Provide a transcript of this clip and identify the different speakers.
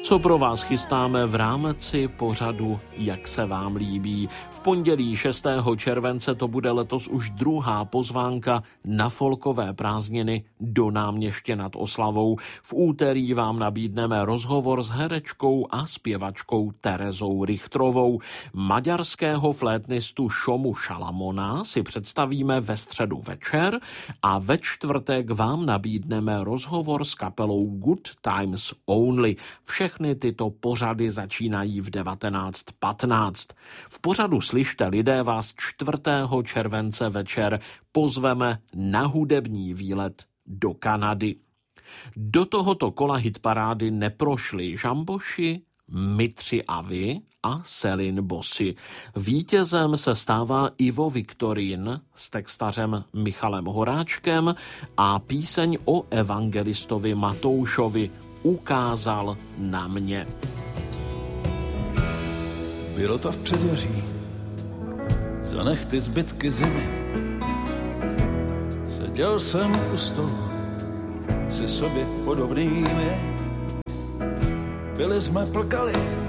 Speaker 1: Co pro vás chystáme v rámci pořadu Jak se vám líbí. V pondělí 6. července to bude letos už druhá pozvánka na folkové prázdniny do Náměště nad Oslavou. V úterý vám nabídneme rozhovor s herečkou a zpěvačkou Terezou Richtrovou. Maďarského flétnistu Šomu Šalamona si představíme ve středu večer a ve čtvrtek vám nabídneme rozhovor s kapelou Good Times Only. Všechny tyto pořady začínají v 19:15. V pořadu Slyšte lidé vás 4. července večer pozveme na hudební výlet do Kanady. Do tohoto kola hitparády neprošli Žamboši, My tři a vy a Selin Bossy. Vítězem se stává Ivo Viktorín s textařem Michalem Horáčkem a píseň o evangelistovi Matoušovi Ukázal na mě.
Speaker 2: Bylo to v předjaří, zanech ty zbytky zimy. Seděl jsem u stolu si sobě podobnými. Byli jsme plkali